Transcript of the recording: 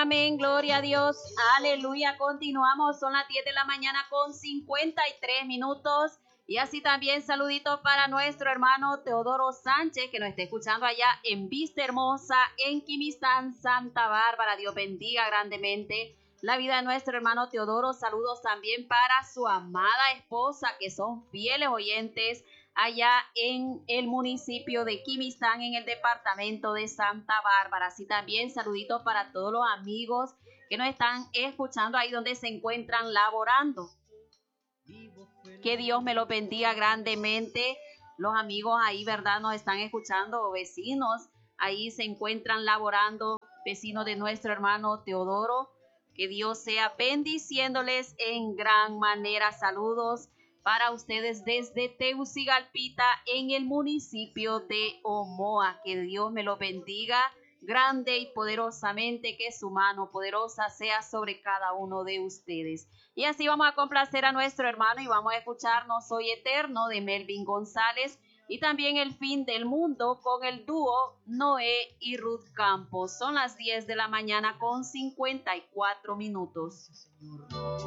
Amén, gloria a Dios, aleluya. Continuamos, son las 10 de la mañana con 53 minutos. Y así también saluditos para nuestro hermano Teodoro Sánchez, que nos está escuchando allá en Vista Hermosa, en Quimistán, Santa Bárbara. Dios bendiga grandemente la vida de nuestro hermano Teodoro. Saludos también para su amada esposa, que son fieles oyentes allá en el municipio de Quimistán, en el departamento de Santa Bárbara. Así también saluditos para todos los amigos que nos están escuchando ahí donde se encuentran laborando. Que Dios me lo bendiga grandemente. Los amigos ahí, ¿verdad? Nos están escuchando, vecinos. Ahí se encuentran laborando, vecinos de nuestro hermano Teodoro. Que Dios sea bendiciéndoles en gran manera. Saludos para ustedes desde Tegucigalpita, en el municipio de Omoa. Que Dios me lo bendiga grande y poderosamente, que su mano poderosa sea sobre cada uno de ustedes. Y así vamos a complacer a nuestro hermano y vamos a escuchar No Soy Eterno de Melvin González, y también El Fin del Mundo con el dúo Noé y Ruth Campos. Son las 10 de la mañana con 54 minutos.